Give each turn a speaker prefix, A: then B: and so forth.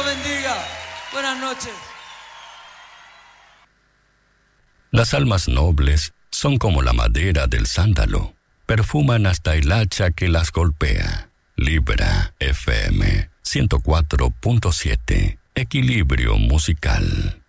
A: bendiga. Buenas noches.
B: Las almas nobles son como la madera del sándalo, perfuman hasta el hacha que las golpea. Libra FM 104.7, equilibrio musical.